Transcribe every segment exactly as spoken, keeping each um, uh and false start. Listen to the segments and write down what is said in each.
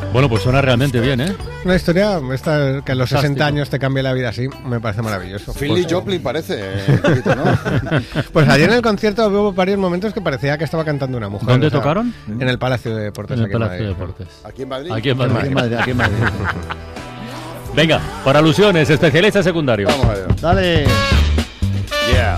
Bueno, pues suena realmente bien, ¿eh? Una historia esta, que a los sesenta años te cambie la vida así, me parece maravilloso. Philly pues, Joplin parece, eh, un poquito, ¿no? Pues ayer en el concierto hubo varios momentos que parecía que estaba cantando una mujer. ¿Dónde o sea, tocaron? En el Palacio de Deportes. En el aquí en Palacio de Madrid. Deportes. ¿Aquí en Madrid? Aquí en Madrid. Aquí en Madrid, aquí en Madrid. Venga, por alusiones, especialista secundario. Vamos a ver. Dale. Yeah.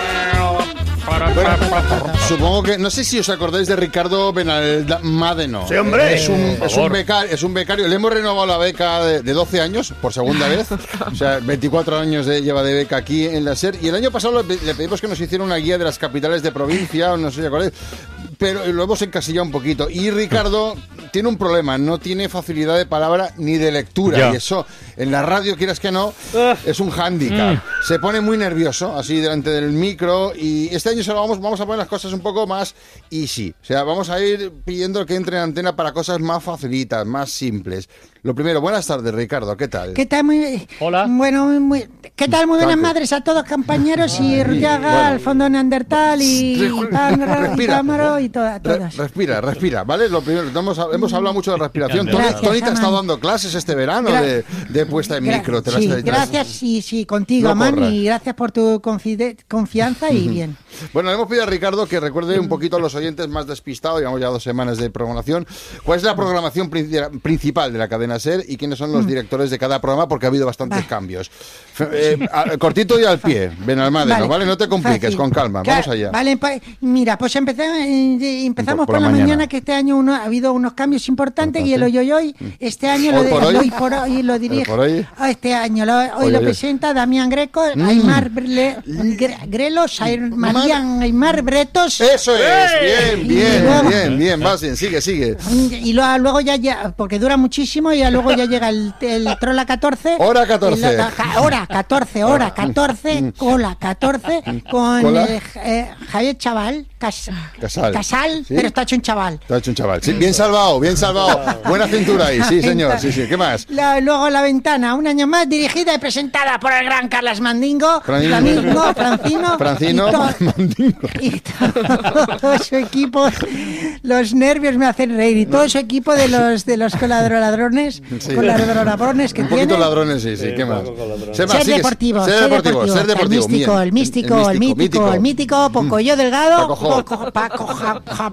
Bueno, supongo que, no sé si os acordáis de Ricardo Benalmádeno. Sí, hombre. Es un, Eh, es un becario, es un becario. Le hemos renovado la beca de, de doce años por segunda vez. O sea, veinticuatro años de, lleva de beca aquí en la SER. Y el año pasado le, le pedimos que nos hiciera una guía de las capitales de provincia, no sé si acordáis, pero lo hemos encasillado un poquito. Y Ricardo tiene un problema, no tiene facilidad de palabra ni de lectura. Ya. Y eso, en la radio, quieras que no, es un hándicap. Mm. Se pone muy nervioso, así delante del micro. Y este año se lo vamos, vamos a poner las cosas un poco más easy. O sea, vamos a ir pidiendo que entre en antena para cosas más facilitas, más simples. Lo primero, buenas tardes, Ricardo, ¿qué tal? ¿Qué tal? Muy, Hola. Bueno, muy, ¿qué tal? Muy buenas Tanto. madres a todos, compañeros, y Rullaga, bueno. al fondo Neandertal, y Re- Tangra, y respira. Cámaro, y todas. Re- todas. respira, respira, ¿vale? Lo primero, hemos, hemos hablado mucho de respiración. Tony, Gracias, Tony te ha Aman. estado dando clases este verano Gra- de, de puesta en Gra- micro. Te las- sí, te las- gracias, sí, sí, contigo, No Amán, corras. y gracias por tu confide- confianza y bien. Bueno, le hemos pedido a Ricardo que recuerde un poquito a los oyentes más despistados, llevamos ya dos semanas de programación, cuál es la programación princi- principal de la cadena SER y quiénes son los directores de cada programa, porque ha habido bastantes Vale. cambios. F- eh, a- cortito y al pie, Benalmádeno, ¿vale? No te compliques, fácil. con calma, Claro, vamos allá. Vale, pa- mira, pues empecé- eh, empezamos Por- por, por la la mañana. mañana, que este año uno, ha habido unos cambios importantes y el Entonces, hoy hoy hoy, este año ¿Hoy lo, por de- hoy? el hoy por hoy lo dirige. por hoy? Ah, este año, lo- hoy Hoy, lo hoy. presenta Damián Greco, Aymar Bre- Gre- Grelos, Aymar- Marian Aymar Bretos. Eso es, bien, Y bien, luego- bien, bien, vas bien, sigue, sigue. Y lo- luego ya, ya, porque dura muchísimo, y ya luego ya llega el, el Trola catorce. Hora catorce. Y la- ca- hora catorce, hora catorce, cola catorce, con Cola. eh, eh, Javier Chaval, Cas- Casal. Casal, ¿Sí? pero está hecho un chaval. Te ha hecho un chaval. Sí, bien salvado, bien salvado. Buena cintura ahí, sí, señor, sí, sí. ¿Qué más? La- luego La Ventana, un año más, dirigida y presentada por el gran Carlos Mandingo. Francino. Flamingo, Francino. Francino y to- Mandingo. Y todo su equipo, los nervios me hacen reír, y todo su equipo de los de los coladroladrones, Sí. coladroladrones que Un poquito tiene. ladrones, sí, sí. ¿Qué más? Sé más, Ser sigue. deportivo, Ser deportivo, ser deportivo. el místico, bien. el místico, el mítico, el mítico, Pocoyo Delgado, Paco Jo. Poco- Paco Ja- Ja-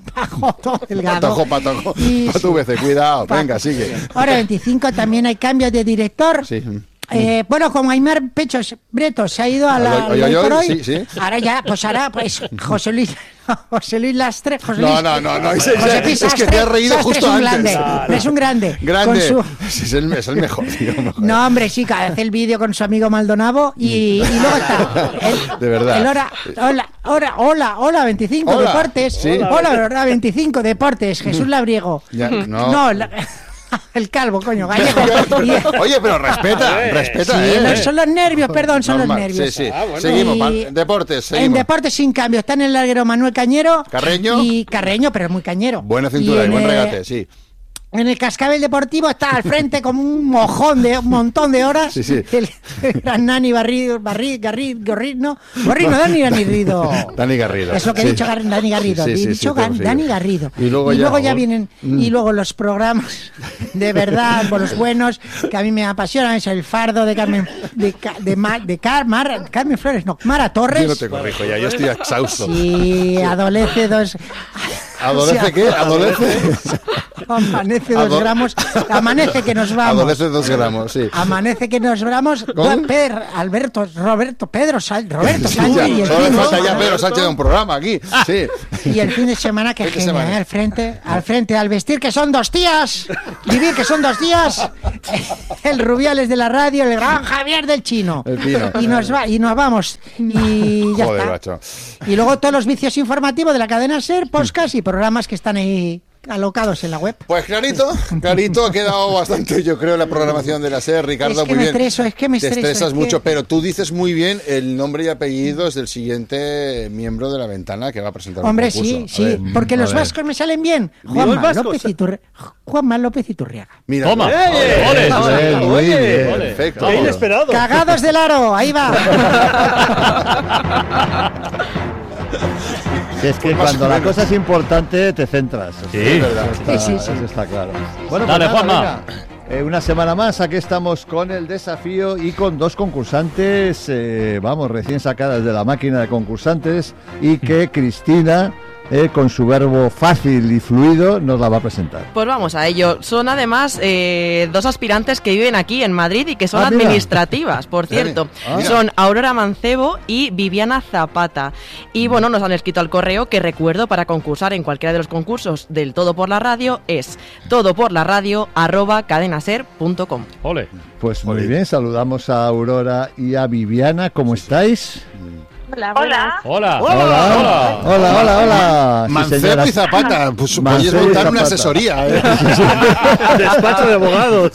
Paco Delgado. Patojo, patojo. Y- Pa' tu veces, cuidado. Pa- Venga, sigue. Ahora veinticinco también hay cambios de director. Sí. Eh, bueno, como Aymar Pechos Bretos se ha ido a la Al hoy, al hoy, hoy por hoy, hoy, sí, sí. ahora ya, pues ahora, pues José Luis, José Luis Lastre, José No, Luis, no, no, no, es- José es- Luis es que te Sastre- has reído Sastre justo es un antes. Grande, es un grande. Grande. Con su- Sí, es, el, es el mejor, tío. mejor. no, hombre, sí, que hace el vídeo con su amigo Maldonado, y, y luego está el, De verdad. el hora, hola, hola, hola, hola, veinticinco Hola, Deportes, sí. hola, verdad, veinticinco Deportes, Jesús Labriego. Ya, no. la- el calvo, coño, gallego. Y- Oye, pero respeta, respeta, Sí, ¿eh? no, son los nervios, perdón, son Normal, los nervios. Sí, sí. Seguimos, Y- pa- deportes, seguimos. En deportes sin cambio, está en el larguero Manuel Cañero. Carreño. Y Carreño, pero es muy cañero. Buena cintura y, en, buen eh, regate, sí. En el cascabel deportivo está al frente como un mojón de un montón de horas. Sí, sí. El, el gran Nani Barrido, Barri, Garri, Gorrino, Gorrino, Dani Garrido. Dani Garrido. Es lo que he sí. dicho, Gar- Dani Garrido. Sí, sí, he sí, dicho pero Gan- sigue. Dani Garrido. Y luego ya- ya vienen, y luego los programas de verdad, por los buenos, que a mí me apasionan, es el fardo de Carmen, de, Ca- de, Ma- de Car, Mar- Carmen Flores, no, Mara Torres. Yo no te corrijo ya, yo estoy exhausto. Sí, adolece dos. ¿Adolece Sí, qué? ¿Adolece? Amanece dos Ado- gramos. Amanece que nos vamos. Adolece dos gramos, sí. Amanece que nos vamos. ¿Con? Per, Alberto, Roberto, Pedro, Sal- Roberto Sí, Sánchez ya, y el solo fin le de falta ya semana- Pedro Sánchez de un programa aquí. Sí. Y el fin de semana que Fin de genial, semana. ¿eh? al frente, al frente, al vestir que son dos días, vivir que son dos días, el Rubiales de la radio, el gran Javier del Chino. El Pino. Y nos va, y nos vamos. Y ya Joder, está. macho. Y luego todos los vicios informativos de la cadena SER, podcast y programas que están ahí alocados en la web. Pues clarito, clarito, ha quedado bastante, yo creo, la programación de la SER, Ricardo, Es que muy me bien. estreso, es que me Te estreso, estresas es que- mucho, pero tú dices muy bien el nombre y apellidos del siguiente miembro de la ventana que va a presentar Hombre, un concurso. sí, A sí, ver, porque a los ver. vascos me salen bien. los Juanma vascos. López, Iturri- Juanma López Iturriaga. Mira, Toma. ¡Eh! Ole. Oye, muy oye, bien, ole. perfecto. ¡Qué inesperado! Cagados del aro, ahí va. Si es que cuando la cosa es importante te centras. Sí, es verdad. Eso está, Sí, sí, sí. eso está claro. Bueno, Dale, pues nada, Juanma. venga. Eh, una semana más, aquí estamos con el desafío y con dos concursantes, eh, vamos, recién sacadas de la máquina de concursantes y que Cristina, eh, con su verbo fácil y fluido, nos la va a presentar. Pues vamos a ello. Son además eh, dos aspirantes que viven aquí en Madrid y que son Ah, mira. administrativas, por cierto. Ah. Son Aurora Mancebo y Viviana Zapata. Y bueno, nos han escrito al correo que recuerdo para concursar en cualquiera de los concursos del Todo por la Radio es todoporlaradio arroba cadenaser punto com. Ole. Pues muy bien, saludamos a Aurora y a Viviana, ¿cómo estáis? Hola. Hola. Hola, hola, hola, hola. Sí, Mancebo señoras. y Zapata, pues Mancebo podéis y montar una Zapata. asesoría. ¿eh? Despacho de abogados.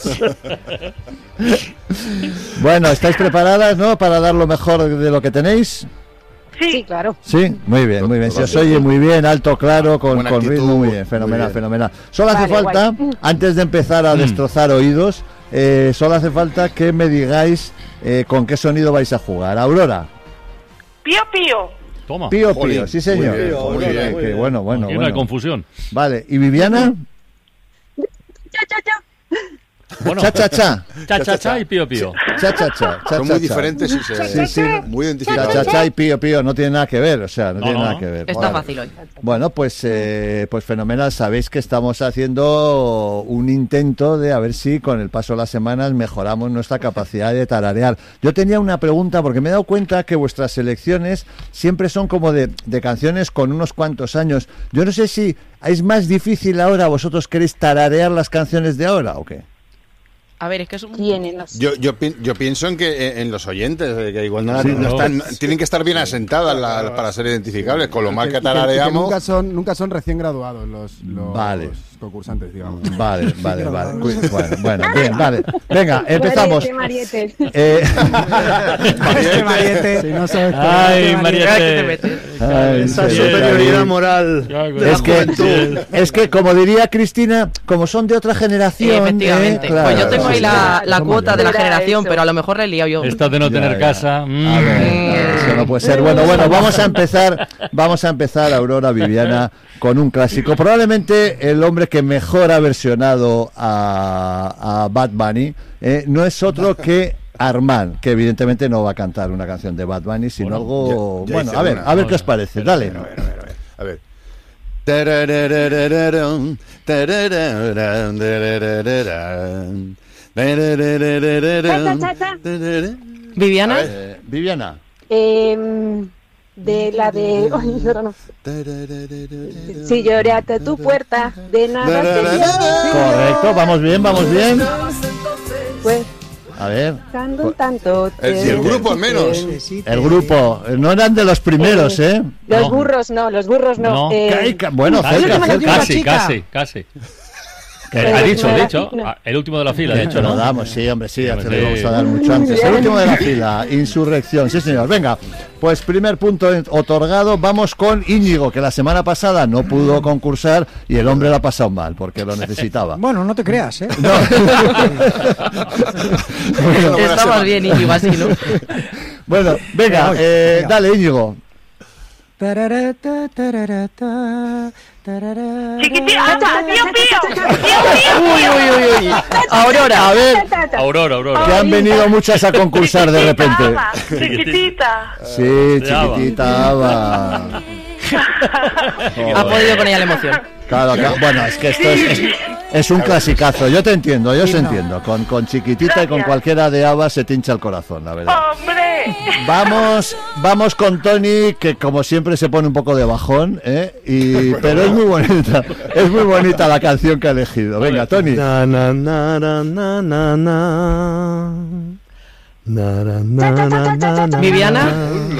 Bueno, ¿estáis preparadas, no? Para dar lo mejor de lo que tenéis. Sí, claro. Sí, muy bien, muy bien. Se os oye muy bien, alto, claro, con, Buena con actitud, ritmo, muy bien, fenomenal, muy bien. fenomenal. Solo hace Vale, falta, antes de empezar a destrozar oídos, eh, solo hace falta que me digáis eh, con qué sonido vais a jugar. Aurora, Pío, pío. Toma. pío, Jolín, pío, sí señor. muy bien, Muy muy bien, bien. que bueno, bueno, Aquí no hay bueno. confusión. Vale, ¿y Viviana? Cha, cha, cha. Bueno, Cha, cha, cha. cha, cha, cha y pío, pío. Cha, cha, cha. cha, Son cha, muy cha. diferentes y se, Sí, sí. muy Cha, identificados. cha, cha y pío, pío, no tiene nada que ver, o sea, no, No, tiene no, nada no. que ver. Está Vale. fácil hoy. Bueno, pues, eh, pues fenomenal. Sabéis que estamos haciendo un intento de a ver si con el paso de las semanas mejoramos nuestra capacidad de tararear. Yo tenía una pregunta porque me he dado cuenta que vuestras selecciones siempre son como de, de canciones con unos cuantos años. Yo no sé si es más difícil ahora, vosotros queréis tararear las canciones de ahora o qué. A ver, es que es un... Tienen los... Yo, yo, pi- yo pienso en que eh, en los oyentes, eh, que igual no, Sí, no no. están, tienen que estar bien asentadas la- para ser identificables. Con lo mal que Y que- y que tarareamos. nunca son nunca son recién graduados los, los Vale. concursantes, digamos. Vale, vale, vale. Cu- Bueno, bueno, bien, vale. Venga, empezamos. Mariette, Eh, Este Mariette. Si no sabes Ay, Mira que te Mariette. metes. ay, Esa sí, superioridad ahí. moral. Ya, de la Es que, juventud. es que, como diría Cristina, como son de otra generación. Efectivamente. eh, claro, Pues yo tengo ahí sí, la, sí, la son cuota de la Era generación, eso. pero a lo mejor le he liado yo. Esta de no Ya, tener ya. casa. mm. A ver, no, eso no puede ser. Bueno, bueno, vamos a empezar, vamos a empezar, Aurora, Viviana, con un clásico. Probablemente el hombre que mejor ha versionado a, a Bad Bunny eh, no es otro que Armand, que evidentemente no va a cantar una canción de Bad Bunny, sino Bueno, algo... ya- ya bueno, hice a ver, una. a ver qué os parece, dale. A ver. Tarararararam, tararararam, tararararam, tararararam, Cha, cha, cha. tararararam. Viviana, A ver. Eh, Viviana. Em, de la de... Ay, ahora no. Tararararam. Si lloré hasta tu puerta, de nada te Correcto, vamos bien, vamos bien. Pues, A ver, cantando un tanto... El- te- si el grupo al menos. el grupo, eh, no eran de los primeros, ¿eh? Los No. burros no, los burros no. No. Eh, Ca- ca- Bueno, Casi, cerca, última cerca. canción. casi, chica. casi, casi. Pero Ha no dicho, era ha dicho. digno. ah, El último de la fila, De de hecho, hecho, lo ¿no? damos, sí, hombre, sí, ya Sí, te lo sí. vamos a dar mucho antes. El último de la fila, Insurrección, sí señor. Venga, pues primer punto en- otorgado, vamos con Íñigo, que la semana pasada no pudo concursar y el hombre lo ha pasado mal, porque lo necesitaba. Bueno, no te creas, ¿eh? Una buena está semana. más bien Íñigo así, ¿no? Bueno, venga, eh, venga. dale Íñigo. Tararata, tararata, tararara. Chiquitita, pío, pío. Uy, uy, uy, uy. Aurora. A ver, Aurora, Aurora. que han venido muchas a concursar de repente. Chiquitita. Sí, De Ava. chiquitita Ava. Ha podido con ella la emoción. Claro, claro. Bueno, es que esto es, es, es un clasicazo. Yo te entiendo, yo os entiendo. Con, con chiquitita y con cualquiera de Ava se te hincha el corazón, la verdad. ¡Hombre! Vamos, vamos con Tony, que como siempre se pone un poco de bajón, ¿eh? Y, pero es muy bonita, es muy bonita la canción que ha elegido. Venga, Tony. Na, na, na, na, na, na, na. Na, na, na, na, na, na, Viviana. na.